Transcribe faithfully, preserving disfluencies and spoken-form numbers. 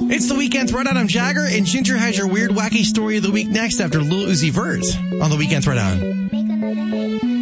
It's the Weekend Throwdown. I'm Jagger, and Ginger has your weird, wacky story of the week next after Lil Uzi Vert on the Weekend Throwdown.